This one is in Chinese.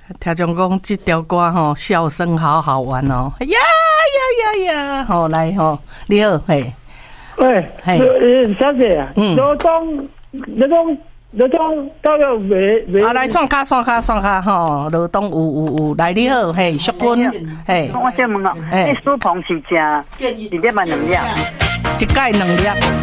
听讲讲这条歌吼，笑声好好玩哦！呀呀呀呀！吼来吼，你好，嘿， 喂，小姐啊，罗东到了未？ 啊，来算卡吼，罗东有，来你好，嘿，淑君，嘿， 我先问哦，你苏鹏是食2.5两， 一盖2粒。